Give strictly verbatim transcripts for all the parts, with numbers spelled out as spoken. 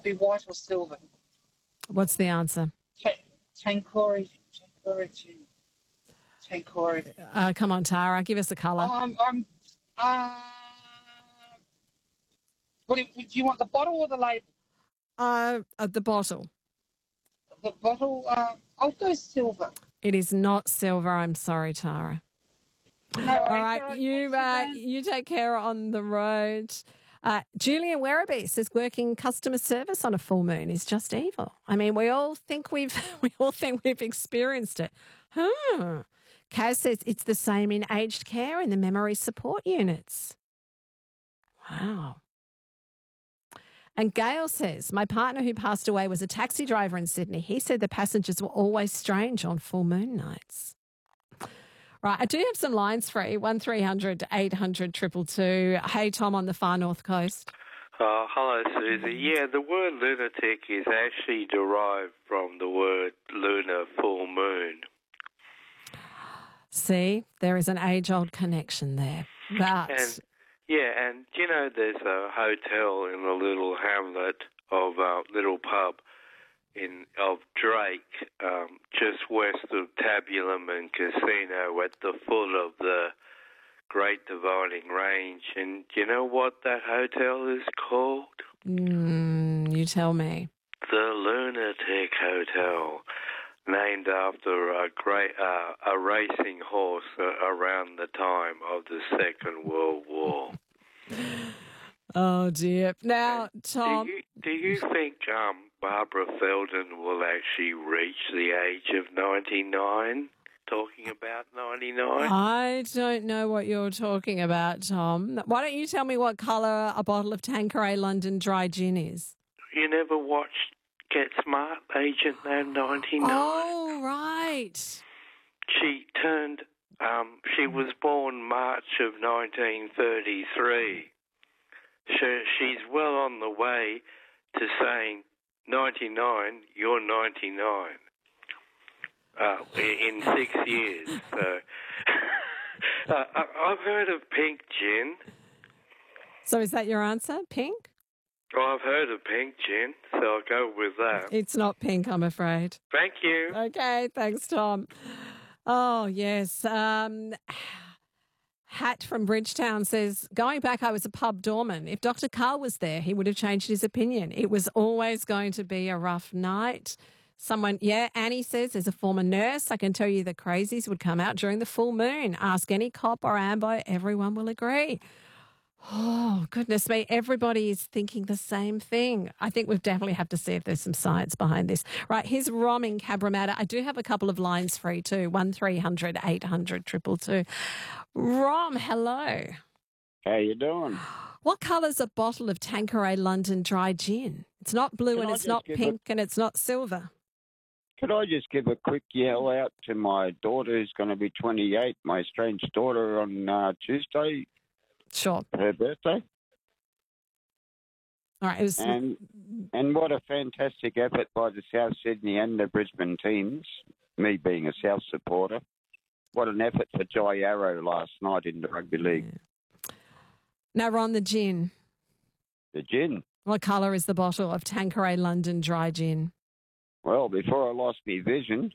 be white or silver. What's the answer? Tankori, Tankori, Tankori. Uh, come on, Tara, give us a colour. Um, um, uh, what do, you, do you want the bottle or the label? Uh, uh, the bottle. The bottle, uh, I'll go silver. It is not silver. I'm sorry, Tara. No, All right, you uh, you take care on the road. Uh, Julian Werribee says working customer service on a full moon is just evil. I mean, we all think we've we all think we've experienced it. Hmm. Kaz says it's the same in aged care and the memory support units. Wow. And Gail says, my partner who passed away was a taxi driver in Sydney. He said the passengers were always strange on full moon nights. Right, I do have some lines free, one three hundred eight hundred two two two. Hey, Tom on the far north coast. Uh, hello, Susie. Yeah, the word lunatic is actually derived from the word lunar full moon. See, there is an age-old connection there. But... And, yeah, and, you know, there's a hotel in a little hamlet of a uh, little pub in of Drake, um, just west of Tabulum and Casino at the foot of the Great Dividing Range. And do you know what that hotel is called? Mm, you tell me. The Lunatic Hotel, named after a great uh, a racing horse uh, around the time of the Second World War. Oh, dear. Now, Tom... Do you, do you think um, Barbara Feldon will actually reach the age of ninety-nine? Talking about ninety-nine? I don't know what you're talking about, Tom. Why don't you tell me what colour a bottle of Tanqueray London Dry Gin is? You never watched Get Smart, Agent No ninety-nine? Oh, right. She turned... Um, she was born March of nineteen thirty-three. So she's well on the way to saying, ninety-nine, you're ninety-nine, uh, in six years. So uh, I've heard of pink gin. So is that your answer, pink? Oh, I've heard of pink gin, so I'll go with that. It's not pink, I'm afraid. Thank you. Okay, thanks, Tom. Oh, yes. Um... Hat from Bridgetown says, going back, I was a pub doorman. If Doctor Carl was there, he would have changed his opinion. It was always going to be a rough night. Someone, yeah, Annie says, as a former nurse, I can tell you the crazies would come out during the full moon. Ask any cop or ambo, everyone will agree. Oh, goodness me. Everybody is thinking the same thing. I think we definitely have to see if there's some science behind this. Right, here's Rom in Cabramatta. I do have a couple of lines free too, one three hundred eight hundred two two two. Rom, hello. How you doing? What colour's a bottle of Tanqueray London Dry Gin? It's not blue Can and I it's just not give pink and it's not silver. Could I just give a quick yell out to my daughter who's going to be twenty-eight, my strange daughter, on uh, Tuesday? Sure. Her birthday. All right. It was... And, and what a fantastic effort by the South Sydney and the Brisbane teams, me being a South supporter. What an effort for Jai Arrow last night in the rugby league. Yeah. Now, Ron, the gin. The gin. What colour is the bottle of Tanqueray London Dry Gin? Well, before I lost my vision,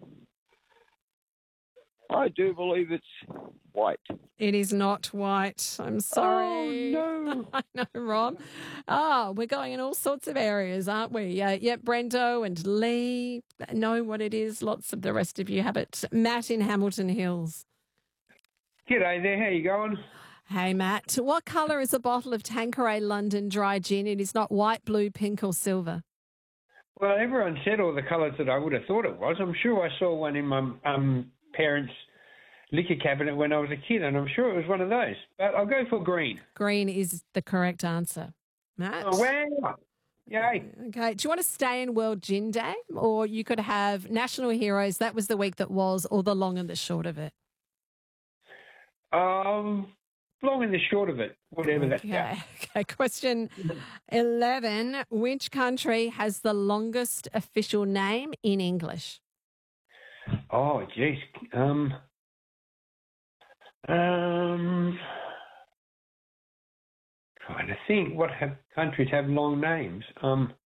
I do believe it's white. It is not white. I'm sorry. Oh, no. I know, Rob. Oh, we're going in all sorts of areas, aren't we? Uh, yeah, Brendo and Lee know what it is. Lots of the rest of you have it. Matt in Hamilton Hills. G'day there. How you going? Hey, Matt. What colour is a bottle of Tanqueray London Dry Gin? It is not white, blue, pink or silver. Well, everyone said all the colours that I would have thought it was. I'm sure I saw one in my um, parents' liquor cabinet when I was a kid, and I'm sure it was one of those. But I'll go for green. Green is the correct answer. Matt? Oh, wow. Yay. Okay. Do you want to stay in World Gin Day? Or you could have National Heroes, that was the week that was, or the long and the short of it? Um, long and the short of it, whatever that's okay. Okay. Question eleven. Which country has the longest official name in English? Oh, geez. Um... Um, trying to think what have countries have long names. Um,